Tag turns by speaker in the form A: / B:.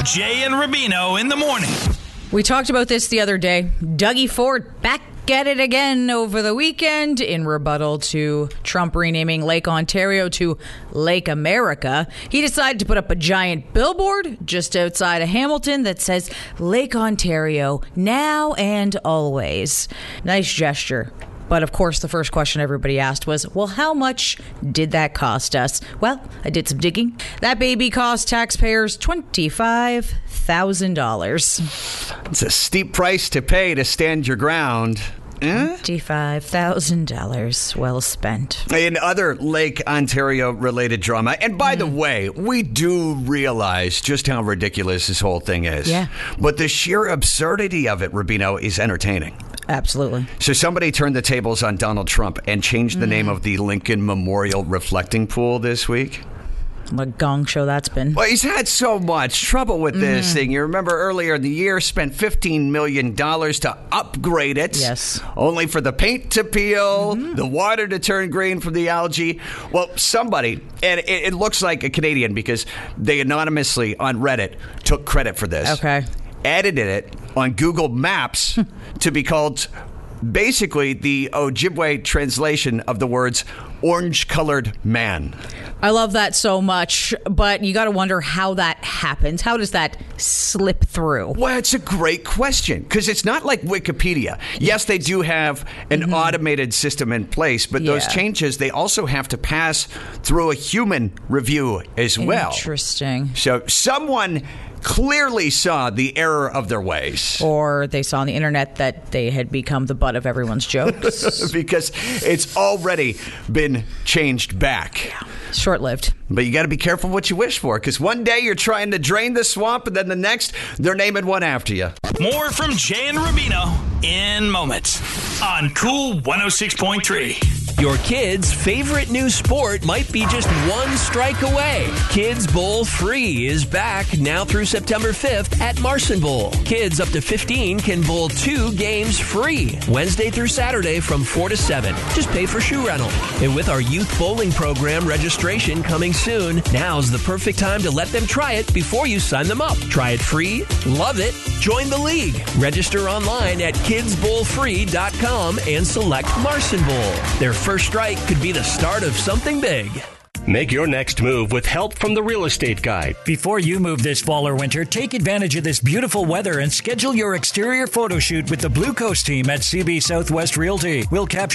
A: Jay and Rubino in the morning.
B: We talked about this the other day. Dougie Ford back at it again over the weekend in rebuttal to Trump renaming Lake Ontario to Lake America. He decided to put up a giant billboard just outside of Hamilton that says Lake Ontario now and always. Nice gesture. But of course, the first question everybody asked was, well, how much did that cost us? Well, I did some digging. That baby cost taxpayers $25,000.
C: It's a steep price to pay to stand your ground.
B: $25,000 well spent.
C: In other Lake Ontario related drama, and by the way, we do realize just how ridiculous this whole thing is.
B: Yeah.
C: But the sheer absurdity of it, Rubino, is entertaining.
B: Absolutely.
C: So somebody turned the tables on Donald Trump and changed the name of the Lincoln Memorial Reflecting Pool this week.
B: What a gong show that's been.
C: Well, he's had so much trouble with this thing. You remember earlier in the year, spent $15 million to upgrade it.
B: Yes.
C: Only for the paint to peel, the water to turn green from the algae. Well, somebody, and it looks like a Canadian because they anonymously on Reddit took credit for this.
B: Okay.
C: Edited it on Google Maps to be called basically the Ojibwe translation of the words orange-colored man.
B: I love that so much, but you got to wonder how that happens. How does that slip through?
C: Well, it's a great question because it's not like Wikipedia. Yes, they do have an automated system in place, but those changes, they also have to pass through a human review as well.
B: Interesting.
C: So someone clearly saw the error of their ways.
B: Or they saw on the internet that they had become the butt of everyone's jokes.
C: Because it's already been changed back.
B: Yeah. Short-lived.
C: But you got to be careful what you wish for, because one day you're trying to drain the swamp, and then the next, they're naming one after you.
A: More from Jay and Rubino in moments on Cool 106.3.
D: Your kids' favorite new sport might be just one strike away. Kids Bowl Free is back now through September 5th at Marson Bowl. Kids up to 15 can bowl 2 games free, Wednesday through Saturday from 4 to 7. Just pay for shoe rental. And with our youth bowling program registration coming soon, now's the perfect time to let them try it before you sign them up. Try it free, love it, join the league. Register online at kidsbowlfree.com and select Marson Bowl. Their first strike could be the start of something big.
E: Make your next move with help from the Real Estate Guide.
F: Before you move this fall or winter, take advantage of this beautiful weather and schedule your exterior photo shoot with the Blue Coast team at CB Southwest Realty. We'll capture